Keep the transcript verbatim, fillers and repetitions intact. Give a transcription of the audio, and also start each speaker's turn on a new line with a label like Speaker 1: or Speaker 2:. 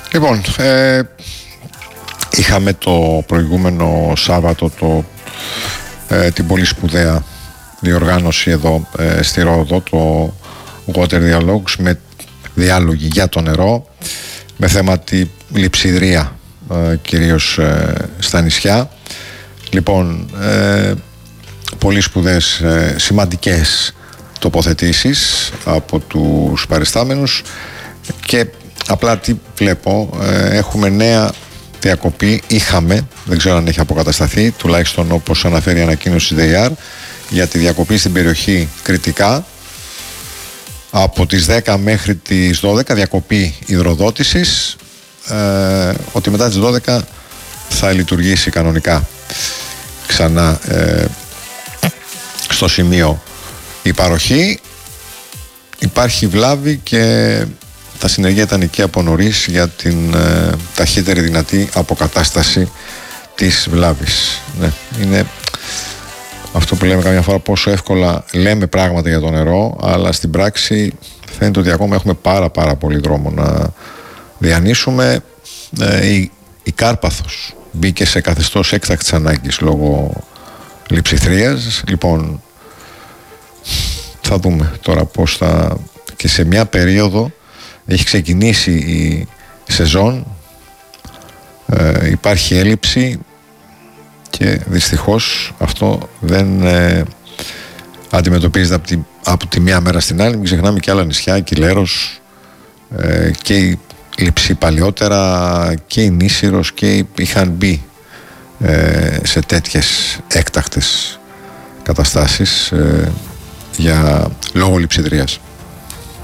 Speaker 1: Λοιπόν, ε, είχαμε το προηγούμενο Σάββατο το, ε, την πολύ σπουδαία διοργάνωση εδώ ε, στη Ρόδο, το Water Dialogues, με διάλογοι για το νερό, με θέμα τη λειψιδρία, ε, κυρίως ε, στα νησιά. Λοιπόν, ε, πολύ σπουδαίες, ε, σημαντικές τοποθετήσεις από τους παριστάμενους, και απλά τι βλέπω, ε, έχουμε νέα διακοπή, είχαμε, δεν ξέρω αν έχει αποκατασταθεί, τουλάχιστον όπως αναφέρει η ανακοίνωση της ΔΕΙΑΡ, για τη διακοπή στην περιοχή Κρητικά από τις δέκα μέχρι τις δώδεκα, διακοπή υδροδότησης, ε, ότι μετά τις δώδεκα θα λειτουργήσει κανονικά ξανά ε, στο σημείο η παροχή. Υπάρχει βλάβη και τα συνεργεία ήταν εκεί από νωρίς για την ε, ταχύτερη δυνατή αποκατάσταση της βλάβης. Ναι, είναι αυτό που λέμε καμιά φορά, πόσο εύκολα λέμε πράγματα για το νερό, αλλά στην πράξη φαίνεται ότι ακόμα έχουμε πάρα πάρα πολύ δρόμο να διανύσουμε. Ε, η, η Κάρπαθος μπήκε σε καθεστώς έκτακτης ανάγκης λόγω λειψιθρίας. Λοιπόν, θα δούμε τώρα πώς θα... και σε μια περίοδο έχει ξεκινήσει η σεζόν, ε, υπάρχει έλλειψη και δυστυχώς αυτό δεν ε, αντιμετωπίζεται από τη, από τη μία μέρα στην άλλη. Μην ξεχνάμε και άλλα νησιά, η Κιλέρος, ε, και η Λειψή παλιότερα, και η Νήσυρος, και η, είχαν μπει ε, σε τέτοιες έκτακτες καταστάσεις ε, για λόγω λειψιδρίας.